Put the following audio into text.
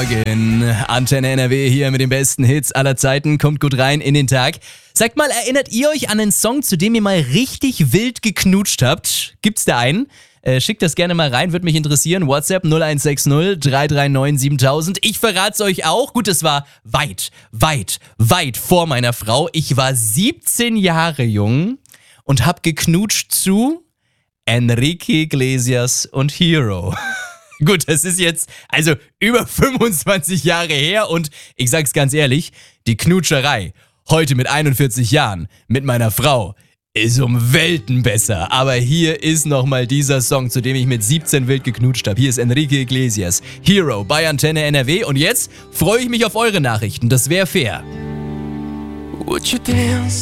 Morgen. Antenne NRW hier mit den besten Hits aller Zeiten. Kommt gut rein in den Tag. Sagt mal, erinnert ihr euch an einen Song, zu dem ihr mal richtig wild geknutscht habt? Gibt's da einen? Schickt das gerne mal rein, würde mich interessieren. WhatsApp 0160 339 7000. Ich verrat's euch auch. Gut, es war weit vor meiner Frau. Ich war 17 Jahre jung und hab geknutscht zu Enrique Iglesias und Hero. Gut, das ist jetzt also über 25 Jahre her und ich sag's ganz ehrlich, die Knutscherei heute mit 41 Jahren mit meiner Frau ist um Welten besser. Aber hier ist nochmal dieser Song, zu dem ich mit 17 wild geknutscht habe. Hier ist Enrique Iglesias, Hero bei Antenne NRW und jetzt freue ich mich auf eure Nachrichten. Das wäre fair. Would you dance?